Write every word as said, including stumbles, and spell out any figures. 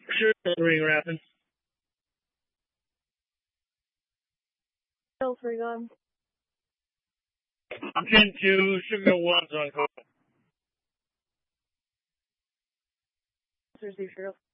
Sure, ring rapping. Still three gun. I'm ten two, Sugar one's on call. Receive Sugar.